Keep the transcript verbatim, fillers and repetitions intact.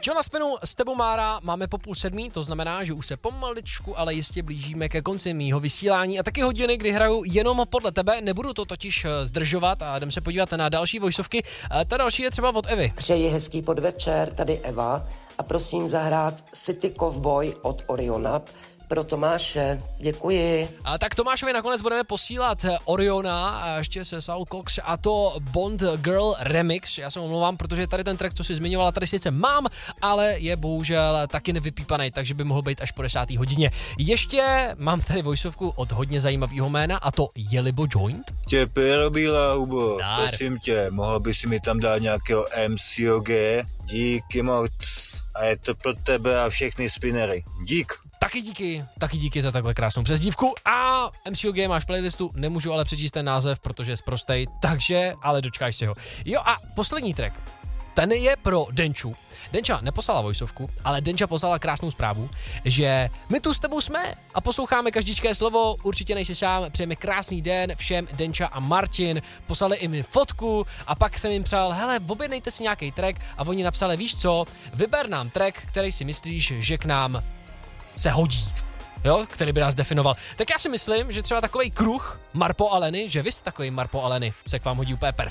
Čo na spinu s tebou, Mára, máme po půl sedmí, to znamená, že už se pomaličku, ale jistě blížíme ke konci mýho vysílání a taky hodiny, kdy hraju jenom podle tebe, nebudu to totiž zdržovat a jdem se podívat na další vojsovky. Ta další je třeba od Evy. Přeji hezký podvečer, tady Eva a prosím zahrát City Cowboy od Oriona pro Tomáše. Děkuji. A tak Tomášovi nakonec budeme posílat Oriona a ještě se Saul Cox a to Bond Girl Remix. Já se omlouvám, protože tady ten track, co jsi zmiňovala, tady sice mám, ale je bohužel taky nevypípaný, takže by mohl být až po desátý hodině. Ještě mám tady vojsovku od hodně zajímavého jména a to je Libo Joint. Tě Bílá hubo, Zdar. prosím tě, mohl by si mi tam dát nějakého M C O G? Díky moc. A je to pro tebe a všechny spinnery. Dík. Taky díky, taky díky za takhle krásnou přezdívku a M C O G máš playlistu, nemůžu ale přečíst ten název, protože je sprostej, takže, ale dočkáš si ho. Jo a poslední track, ten je pro Denču. Denča neposlala vojsovku, ale Denča poslala krásnou zprávu, že my tu s tebou jsme a posloucháme každičké slovo, určitě nejsi sám, přejeme krásný den všem. Denča a Martin poslali i mi fotku a pak jsem jim přál, hele, objednejte si nějaký track a oni napsali, víš co, vyber nám track, který si myslíš, že k nám se hodí, jo, který by nás definoval. Tak já si myslím, že třeba takovej kruh Marpo a Leny, že vy jste takový Marpo a Leny, se k vám hodí úplně perfektně.